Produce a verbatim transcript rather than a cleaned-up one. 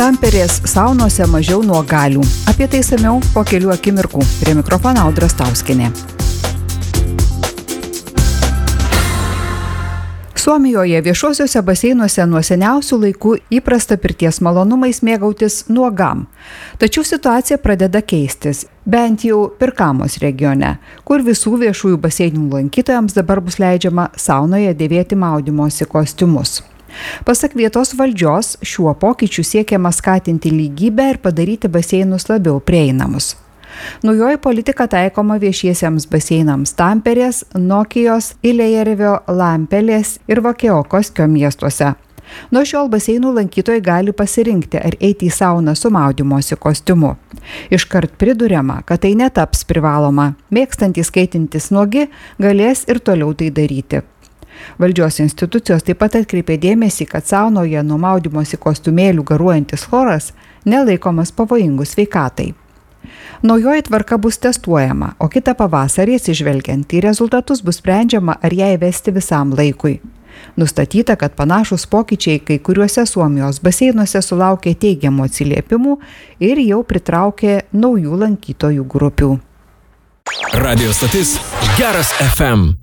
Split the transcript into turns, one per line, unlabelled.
Tamperės saunose mažiau nuogalių. Apie tai išsamiau po kelių akimirkų. Prie mikrofono Audra Stauskienė. Suomijoje viešuosiuose baseinuose nuo seniausių laikų įprasta pirties malonumais mėgautis nuogam. Tačiau situacija pradeda keistis, bent jau Pirkamos regione, kur visų viešųjų baseinų lankytojams dabar bus leidžiama saunoje dėvėti maudymosi kostiumus. Pasak vietos valdžios, šiuo pokyčiu siekiama skatinti lygybę ir padaryti baseinus labiau prieinamus. Naujoji politika taikoma viešiesiems baseinams Tamperės, Nokijos, Ilėjärvio, Lampelės ir Vakeokoskio miestuose. Nuo šiol baseinų lankytojai gali pasirinkti, ar eiti į sauną su maudymosi kostiumu. Iškart priduriama, kad tai netaps privaloma. Mėgstantys skaitintis nuogi galės ir toliau tai daryti. Valdžios institucijos taip pat atkreipė dėmesį, kad saunoje nuo maudymosi kostiumėlių garuojantis chloras nelaikomas pavojingu sveikatai. Naujoji tvarka bus testuojama, o kitą pavasarį atsižvelgiant į rezultatus bus sprendžiama, ar ją įvesti visam laikui. Nustatyta, kad panašus pokyčiai kai kuriuose Suomijos baseinuose sulaukė teigiamų atsiliepimų ir jau pritraukė naujų lankytojų grupių.
Radio stotis Geras F M.